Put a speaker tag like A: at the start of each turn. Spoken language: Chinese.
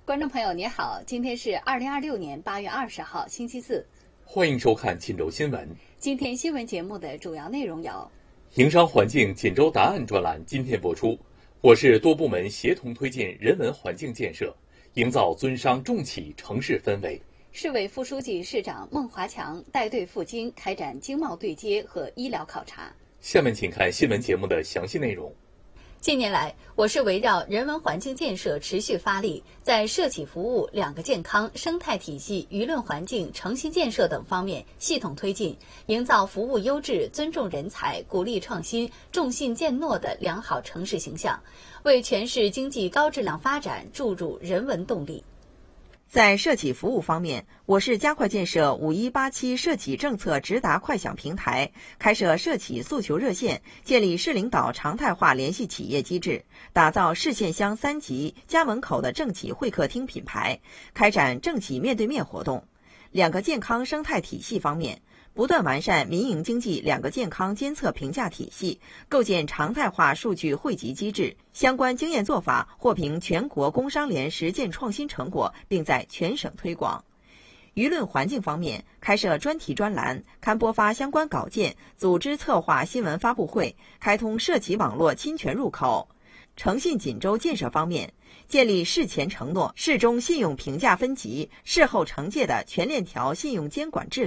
A: 观众朋友，你好，今天是2026年8月20号，星期四。
B: 欢迎收看锦州新闻。
A: 今天新闻节目的主要内容有：
B: 营商环境锦州答案专栏今天播出，我市多部门协同推进人文环境建设，营造尊商重企城市氛围。
A: 市委副书记、市长孟华强带队赴京开展经贸对接和医疗考察。
B: 下面请看新闻节目的详细内容。
A: 近年来，我市围绕人文环境建设持续发力，在社企服务、两个健康、生态体系、舆论环境、诚信建设等方面系统推进，营造服务优质、尊重人才、鼓励创新、重信建诺的良好城市形象，为全市经济高质量发展注入人文动力。
C: 在社企服务方面，我市加快建设5187社企政策直达快享平台，开设社企诉求热线，建立市领导常态化联系企业机制，打造市县乡3级家门口的政企会客厅品牌，开展政企面对面活动。两个健康生态体系方面，不断完善民营经济两个健康监测评价体系，构建常态化数据汇集机制，相关经验做法获评全国工商联实践创新成果，并在全省推广。舆论环境方面，开设专题专栏，刊播发相关稿件，组织策划新闻发布会，开通社企网络侵权入口。诚信锦州建设方面，建立事前承诺、事中信用评价分级、事后惩戒的全链条信用监管治理。